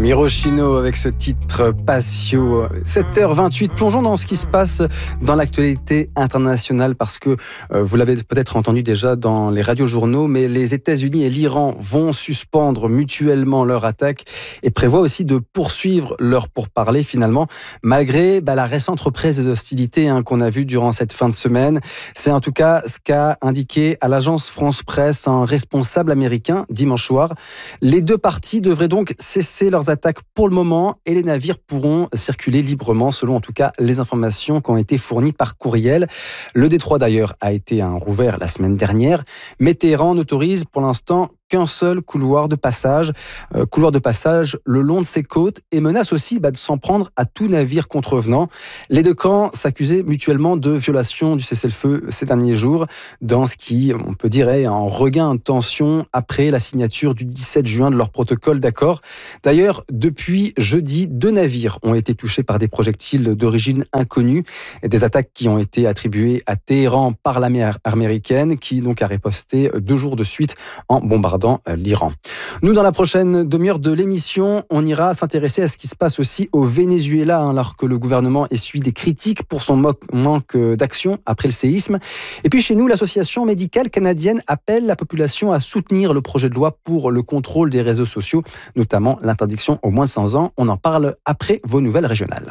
Mirochino avec ce titre Passio. 7h28, plongeons dans ce qui se passe dans l'actualité internationale parce que vous l'avez peut-être entendu déjà dans les radiojournaux, mais les États-Unis et l'Iran vont suspendre mutuellement leur attaque et prévoient aussi de poursuivre leur pourparlers finalement, malgré la récente reprise des hostilités qu'on a vues durant cette fin de semaine. C'est en tout cas ce qu'a indiqué à l'agence France Presse un responsable américain dimanche soir. Les deux parties devraient donc cesser leurs attaques pour le moment et les navires pourront circuler librement selon en tout cas les informations qui ont été fournies par courriel. Le détroit d'ailleurs a été rouvert la semaine dernière, mais Téhéran n'autorise pour l'instant qu'un seul couloir de passage le long de ses côtes et menace aussi de s'en prendre à tout navire contrevenant. Les deux camps s'accusaient mutuellement de violation du cessez-le-feu ces derniers jours, dans ce qui, on peut dire, est un regain de tension après la signature du 17 juin de leur protocole d'accord. D'ailleurs, depuis jeudi, 2 navires ont été touchés par des projectiles d'origine inconnue, et des attaques qui ont été attribuées à Téhéran par l'armée américaine, qui donc a riposté 2 jours de suite en bombardant l'Iran. Nous, dans la prochaine demi-heure de l'émission, on ira s'intéresser à ce qui se passe aussi au Venezuela, alors que le gouvernement essuie des critiques pour son manque d'action après le séisme. Et puis chez nous, l'association médicale canadienne appelle la population à soutenir le projet de loi pour le contrôle des réseaux sociaux, notamment l'interdiction aux moins de 100 ans. On en parle après vos nouvelles régionales.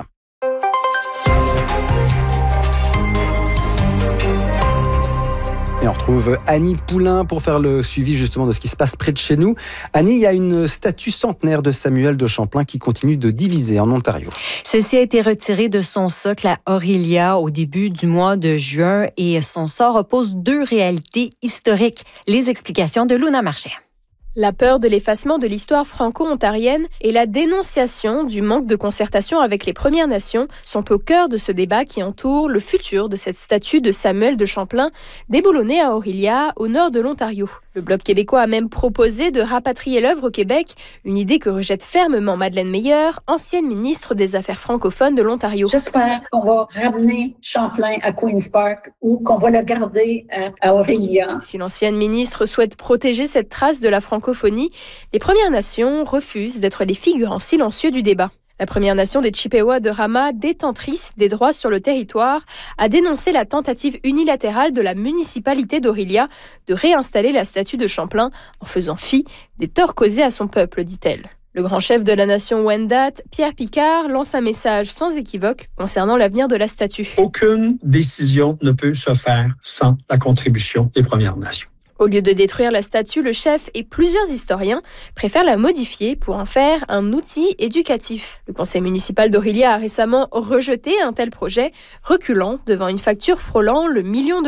Et on retrouve Annie Poulain pour faire le suivi justement de ce qui se passe près de chez nous. Annie, il y a une statue centenaire de Samuel de Champlain qui continue de diviser en Ontario. Celle-ci a été retirée de son socle à Orillia au début du mois de juin et son sort oppose 2 réalités historiques. Les explications de Luna Marchais. La peur de l'effacement de l'histoire franco-ontarienne et la dénonciation du manque de concertation avec les Premières Nations sont au cœur de ce débat qui entoure le futur de cette statue de Samuel de Champlain déboulonnée à Orillia, au nord de l'Ontario. Le Bloc québécois a même proposé de rapatrier l'œuvre au Québec, une idée que rejette fermement Madeleine Meyer, ancienne ministre des Affaires francophones de l'Ontario. J'espère qu'on va ramener Champlain à Queen's Park ou qu'on va le garder à Orillia. Si l'ancienne ministre souhaite protéger cette trace de la francophonie, les Premières Nations refusent d'être les figurants silencieux du débat. La Première Nation des Chippewas de Rama, détentrice des droits sur le territoire, a dénoncé la tentative unilatérale de la municipalité d'Orillia de réinstaller la statue de Champlain en faisant fi des torts causés à son peuple, dit-elle. Le grand chef de la nation Wendat, Pierre Picard, lance un message sans équivoque concernant l'avenir de la statue. Aucune décision ne peut se faire sans la contribution des Premières Nations. Au lieu de détruire la statue, le chef et plusieurs historiens préfèrent la modifier pour en faire un outil éducatif. Le conseil municipal d'Orillia a récemment rejeté un tel projet, reculant devant une facture frôlant le $1 million.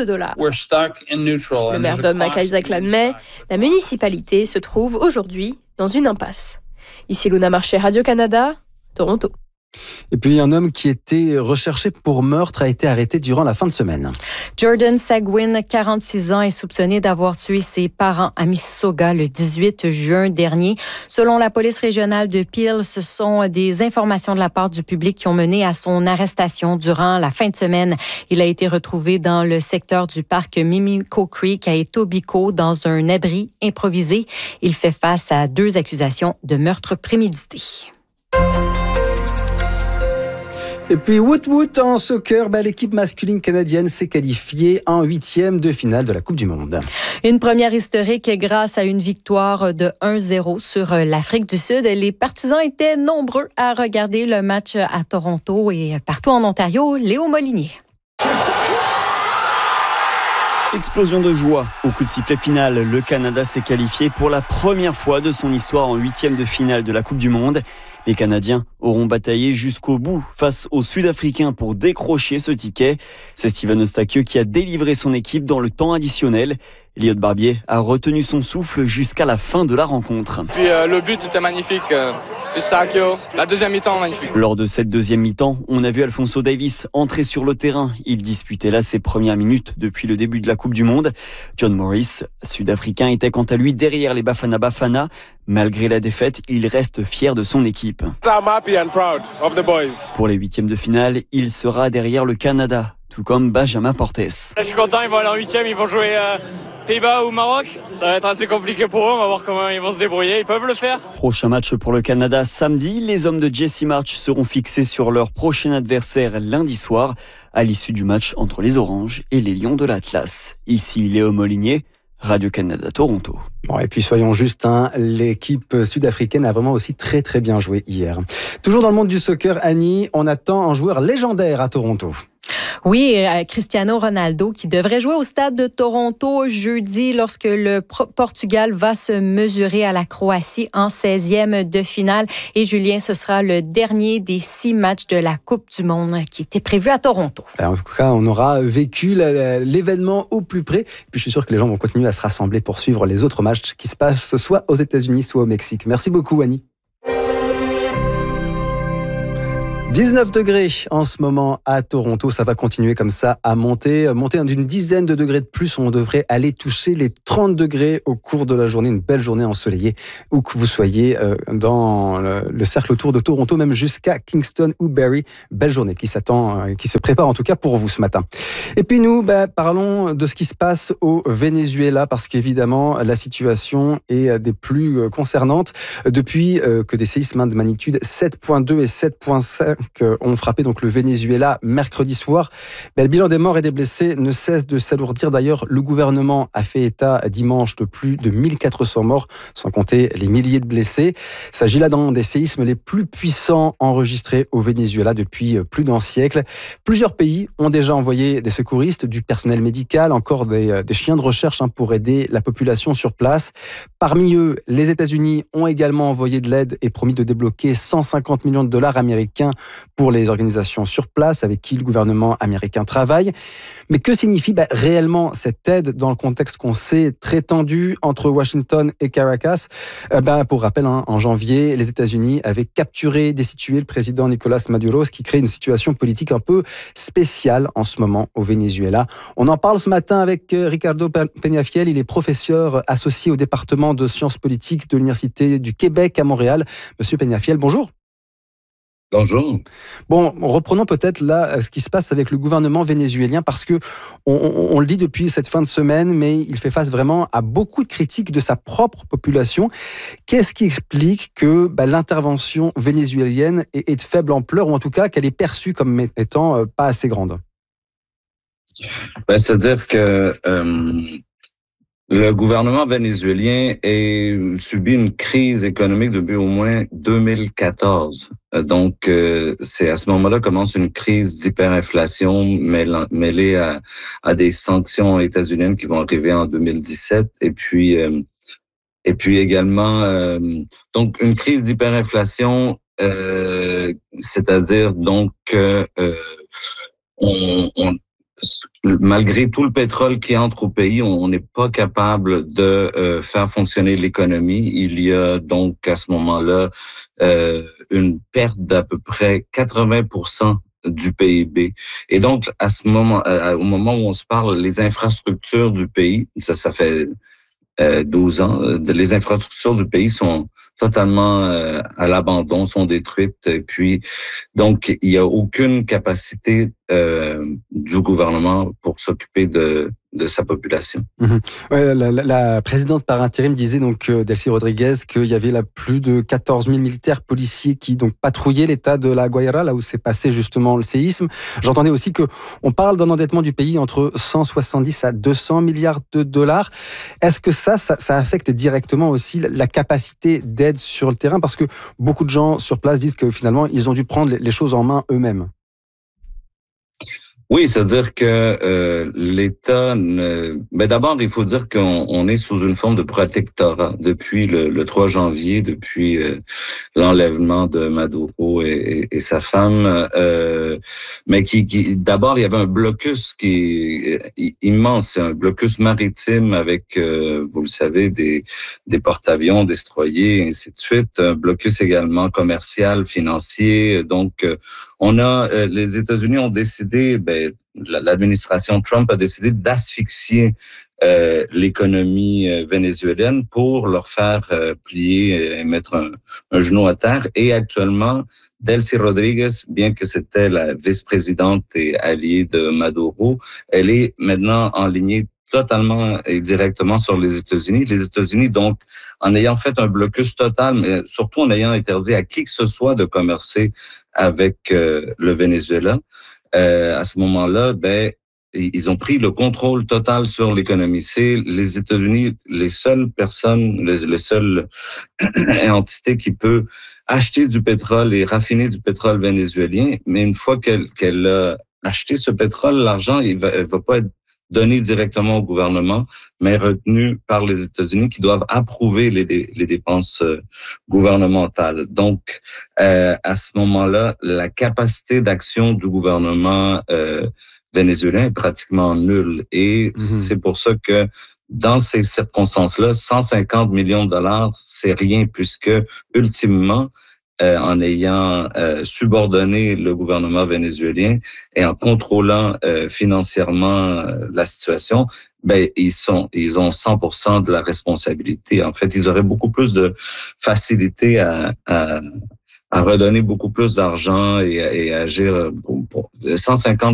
Le maire Don McIsaac l'admet, la municipalité se trouve aujourd'hui dans une impasse. Ici Luna Marchais, Radio-Canada, Toronto. Et puis un homme qui était recherché pour meurtre a été arrêté durant la fin de semaine. Jordan Sagwin, 46 ans, est soupçonné d'avoir tué ses parents à Mississauga le 18 juin dernier. Selon la police régionale de Peel, ce sont des informations de la part du public qui ont mené à son arrestation durant la fin de semaine. Il a été retrouvé dans le secteur du parc Mimico Creek à Etobicoke dans un abri improvisé. Il fait face à 2 accusations de meurtre prémédité. Et puis, woot en soccer, l'équipe masculine canadienne s'est qualifiée en 8e de finale de la Coupe du Monde. Une première historique grâce à une victoire de 1-0 sur l'Afrique du Sud. Les partisans étaient nombreux à regarder le match à Toronto et partout en Ontario. Léo Molinier. Explosion de joie. Au coup de sifflet final, le Canada s'est qualifié pour la première fois de son histoire en 8e de finale de la Coupe du Monde. Les Canadiens auront bataillé jusqu'au bout face aux Sud-Africains pour décrocher ce ticket. C'est Steven Eustachieux qui a délivré son équipe dans le temps additionnel. Elliot Barbier a retenu son souffle jusqu'à la fin de la rencontre. Puis le but était magnifique. Eustachieux, la deuxième mi-temps magnifique. Lors de cette deuxième mi-temps, on a vu Alphonso Davies entrer sur le terrain. Il disputait là ses premières minutes depuis le début de la Coupe du Monde. John Morris, sud-africain, était quant à lui derrière les Bafana Bafana. Malgré la défaite, il reste fier de son équipe. I'm happy and proud of the boys. Pour les 8e de finale, il sera derrière le Canada. tout comme Benjamin Portes. Je suis content, ils vont aller en 8e, ils vont jouer Pays-Bas ou Maroc. Ça va être assez compliqué pour eux, on va voir comment ils vont se débrouiller, ils peuvent le faire. Prochain match pour le Canada samedi. Les hommes de Jesse March seront fixés sur leur prochain adversaire lundi soir, à l'issue du match entre les Oranges et les Lions de l'Atlas. Ici Léo Molinier, Radio-Canada Toronto. Bon, et puis soyons justes, l'équipe sud-africaine a vraiment aussi très très bien joué hier. Toujours dans le monde du soccer, Annie, on attend un joueur légendaire à Toronto. Oui, Cristiano Ronaldo qui devrait jouer au stade de Toronto jeudi lorsque le Portugal va se mesurer à la Croatie en 16e de finale. Et Julien, ce sera le dernier des 6 matchs de la Coupe du Monde qui était prévu à Toronto. En tout cas, on aura vécu l'événement au plus près. Et puis je suis sûr que les gens vont continuer à se rassembler pour suivre les autres matchs qui se passent soit aux États-Unis, soit au Mexique. Merci beaucoup, Annie. 19 degrés en ce moment à Toronto, ça va continuer comme ça à monter d'une dizaine de degrés de plus. On devrait aller toucher les 30 degrés au cours de la journée, une belle journée ensoleillée, où que vous soyez dans le cercle autour de Toronto, même jusqu'à Kingston ou Barrie. Belle journée qui se prépare en tout cas pour vous ce matin. Et puis nous, parlons de ce qui se passe au Venezuela, parce qu'évidemment la situation est des plus concernantes depuis que des séismes de magnitude 7.2 et 7.5 ont frappé donc le Venezuela mercredi soir. Le bilan des morts et des blessés ne cesse de s'alourdir. D'ailleurs, le gouvernement a fait état dimanche de plus de 1400 morts, sans compter les milliers de blessés. Il s'agit là d'un des séismes les plus puissants enregistrés au Venezuela depuis plus d'un siècle. Plusieurs pays ont déjà envoyé des secouristes, du personnel médical, encore des chiens de recherche pour aider la population sur place. Parmi eux, les États-Unis ont également envoyé de l'aide et promis de débloquer 150 millions de dollars américains pour les organisations sur place avec qui le gouvernement américain travaille. Mais que signifie réellement cette aide dans le contexte qu'on sait très tendu entre Washington et Caracas? Pour rappel, en janvier, les États-Unis avaient capturé, destitué le président Nicolás Maduro, ce qui crée une situation politique un peu spéciale en ce moment au Venezuela. On en parle ce matin avec Ricardo Peñafiel. Il est professeur associé au département de sciences politiques de l'Université du Québec à Montréal. Monsieur Peñafiel, bonjour. Bonjour. Bon, reprenons peut-être là ce qui se passe avec le gouvernement vénézuélien, parce que on le dit depuis cette fin de semaine, mais il fait face vraiment à beaucoup de critiques de sa propre population. Qu'est-ce qui explique que l'intervention vénézuélienne est de faible ampleur, ou en tout cas qu'elle est perçue comme étant pas assez grande? C'est-à-dire que le gouvernement vénézuélien subit une crise économique depuis au moins 2014. Donc, c'est à ce moment-là commence une crise d'hyperinflation mêlée à des sanctions états-uniennes qui vont arriver en 2017. Et puis également, donc une crise d'hyperinflation, c'est-à-dire donc malgré tout le pétrole qui entre au pays, on n'est pas capable de faire fonctionner l'économie. Il y a donc à ce moment-là une perte d'à peu près 80% du PIB. Et donc à ce moment, au moment où on se parle, les infrastructures du pays, ça fait 12 ans, les infrastructures du pays sont totalement à l'abandon, sont détruites. Et puis, donc, il n'y a aucune capacité du gouvernement pour s'occuper de sa population. Ouais, la présidente par intérim disait donc, Delcy Rodriguez, qu'il y avait là plus de 14 000 militaires policiers qui donc patrouillaient l'état de la Guaira, là où s'est passé justement le séisme. J'entendais aussi qu'on parle d'un endettement du pays entre 170 à 200 milliards de dollars. Est-ce que ça affecte directement aussi la capacité d'aide sur le terrain? Parce que beaucoup de gens sur place disent que finalement, ils ont dû prendre les choses en main eux-mêmes. Oui, c'est-à-dire que l'État... d'abord, il faut dire qu'on est sous une forme de protectorat depuis le 3 janvier, depuis l'enlèvement de Maduro et sa femme. Mais d'abord, il y avait un blocus qui est immense, un blocus maritime avec, vous le savez, des porte-avions destroyés, et ainsi de suite. Un blocus également commercial, financier. Donc, les États-Unis ont décidé, l'administration Trump a décidé d'asphyxier l'économie vénézuélienne pour leur faire plier et mettre un genou à terre. Et actuellement, Delcy Rodriguez, bien que c'était la vice-présidente et alliée de Maduro, elle est maintenant enlignée totalement et directement sur les États-Unis. Les États-Unis, donc, en ayant fait un blocus total, mais surtout en ayant interdit à qui que ce soit de commercer avec le Venezuela, à ce moment-là, ils ont pris le contrôle total sur l'économie. C'est les États-Unis les seules personnes, les seules entités qui peuvent acheter du pétrole et raffiner du pétrole vénézuélien. Mais une fois qu'elle a acheté ce pétrole, l'argent, il va pas être donné directement au gouvernement, mais retenu par les États-Unis qui doivent approuver les dépenses gouvernementales. Donc, à ce moment-là, la capacité d'action du gouvernement vénézuélien est pratiquement nulle. Et c'est pour ça que dans ces circonstances-là, 150 millions de dollars, c'est rien, puisque ultimement, en ayant subordonné le gouvernement vénézuélien et en contrôlant financièrement la situation, ils ont 100% de la responsabilité. En fait, ils auraient beaucoup plus de facilité à redonner beaucoup plus d'argent et à agir pour 150